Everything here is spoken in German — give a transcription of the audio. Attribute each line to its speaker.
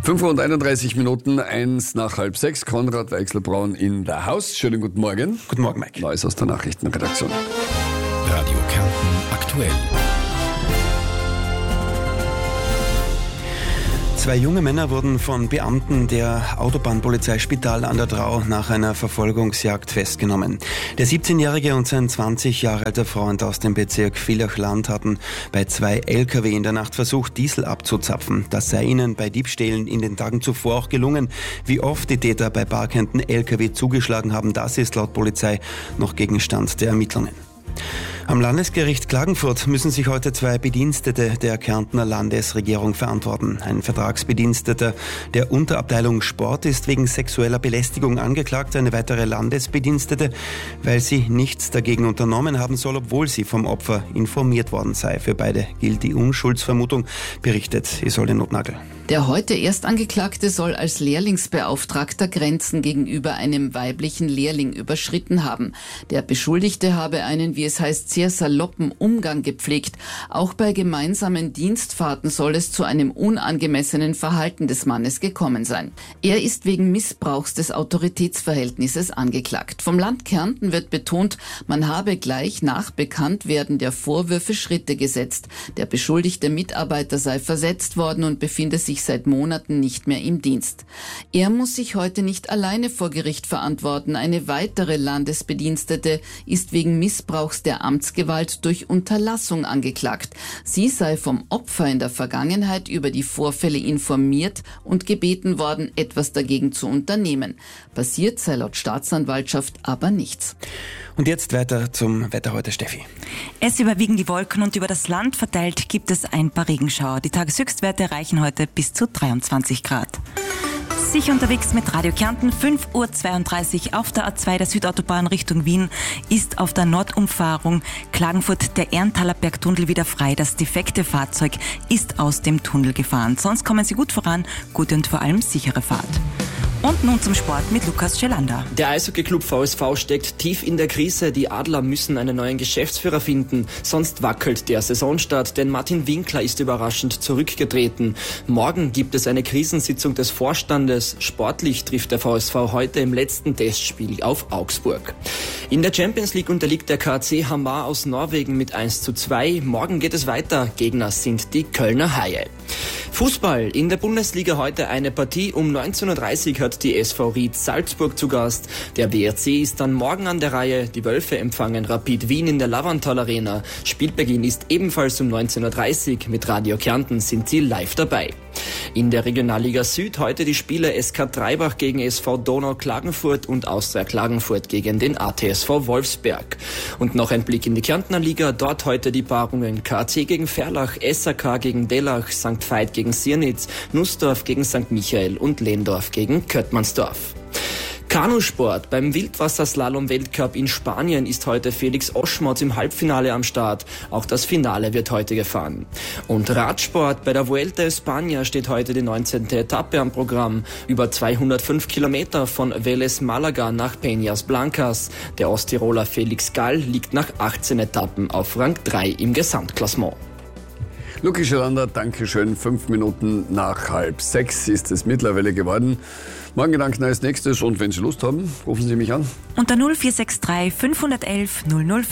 Speaker 1: 5:31, 5:55, Konrad Weichselbraun in der Haus. Schönen guten Morgen.
Speaker 2: Guten Morgen, Mike.
Speaker 1: Neues aus der Nachrichtenredaktion.
Speaker 3: Radio Kärnten aktuell.
Speaker 2: 2 junge Männer wurden von Beamten der Autobahnpolizei Spital an der Drau nach einer Verfolgungsjagd festgenommen. Der 17-Jährige und sein 20 Jahre alter Freund aus dem Bezirk Villach-Land hatten bei 2 LKW in der Nacht versucht, Diesel abzuzapfen. Das sei ihnen bei Diebstählen in den Tagen zuvor auch gelungen. Wie oft die Täter bei parkenden LKW zugeschlagen haben, das ist laut Polizei noch Gegenstand der Ermittlungen. Am Landesgericht Klagenfurt müssen sich heute 2 Bedienstete der Kärntner Landesregierung verantworten. Ein Vertragsbediensteter der Unterabteilung Sport ist wegen sexueller Belästigung angeklagt, eine weitere Landesbedienstete, weil sie nichts dagegen unternommen haben soll, obwohl sie vom Opfer informiert worden sei. Für beide gilt die Unschuldsvermutung, berichtet Isolde Notnagel.
Speaker 4: Der heute Erstangeklagte soll als Lehrlingsbeauftragter Grenzen gegenüber einem weiblichen Lehrling überschritten haben. Der Beschuldigte habe einen, wie es heißt, sehr saloppen Umgang gepflegt. Auch bei gemeinsamen Dienstfahrten soll es zu einem unangemessenen Verhalten des Mannes gekommen sein. Er ist wegen Missbrauchs des Autoritätsverhältnisses angeklagt. Vom Land Kärnten wird betont, man habe gleich nach Bekanntwerden der Vorwürfe Schritte gesetzt. Der beschuldigte Mitarbeiter sei versetzt worden und befinde sich seit Monaten nicht mehr im Dienst. Er muss sich heute nicht alleine vor Gericht verantworten. Eine weitere Landesbedienstete ist wegen Missbrauchs der Amtsgewalt durch Unterlassung angeklagt. Sie sei vom Opfer in der Vergangenheit über die Vorfälle informiert und gebeten worden, etwas dagegen zu unternehmen. Passiert sei laut Staatsanwaltschaft aber nichts.
Speaker 2: Und jetzt weiter zum Wetter heute, Steffi.
Speaker 5: Es überwiegen die Wolken und über das Land verteilt gibt es ein paar Regenschauer. Die Tageshöchstwerte reichen heute bis zu 23 Grad. Sicher unterwegs mit Radio Kärnten, 5:32 Uhr auf der A2 der Südautobahn Richtung Wien ist auf der Nordumfahrung Klagenfurt der Erntaler Bergtunnel wieder frei. Das defekte Fahrzeug ist aus dem Tunnel gefahren. Sonst kommen Sie gut voran, gute und vor allem sichere Fahrt. Und nun zum Sport mit Lukas Schelander.
Speaker 6: Der Eishockey-Club VSV steckt tief in der Krise. Die Adler müssen einen neuen Geschäftsführer finden. Sonst wackelt der Saisonstart, denn Martin Winkler ist überraschend zurückgetreten. Morgen gibt es eine Krisensitzung des Vorstandes. Sportlich trifft der VSV heute im letzten Testspiel auf Augsburg. In der Champions League unterliegt der KAC Hamar aus Norwegen mit 1:2. Morgen geht es weiter. Gegner sind die Kölner Haie. Fußball. In der Bundesliga heute eine Partie. Um 19:30 Uhr hat die SV Ried Salzburg zu Gast. Der WRC ist dann morgen an der Reihe. Die Wölfe empfangen Rapid Wien in der Lavantal Arena. Spielbeginn ist ebenfalls um 19:30 Uhr. Mit Radio Kärnten sind Sie live dabei. In der Regionalliga Süd heute die Spiele SK Treibach gegen SV Donau Klagenfurt und Austria Klagenfurt gegen den ATSV Wolfsberg. Und noch ein Blick in die Kärntner Liga. Dort heute die Paarungen KAC gegen Ferlach, SAK gegen Dellach, St. Veit gegen Sirnitz, Nussdorf gegen St. Michael und Lehndorf gegen Köttmannsdorf. Kanusport. Beim Wildwasserslalom-Weltcup in Spanien ist heute Felix Oschmotz im Halbfinale am Start. Auch das Finale wird heute gefahren. Und Radsport. Bei der Vuelta a España steht heute die 19. Etappe am Programm. Über 205 Kilometer von Vélez Málaga nach Peñas Blancas. Der Osttiroler Felix Gall liegt nach 18 Etappen auf Rang 3 im Gesamtklassement.
Speaker 1: Lukas Schelander, danke schön. 5 Minuten nach 5:30 ist es mittlerweile geworden. Morgen Gedanken als nächstes und wenn Sie Lust haben, rufen Sie mich an.
Speaker 5: Unter 0463 511 005.